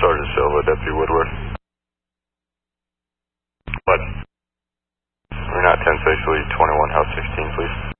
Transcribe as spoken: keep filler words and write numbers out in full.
Sergeant Silva, Deputy Woodward. What? We're not ten six, lead twenty-one, house sixteen, please.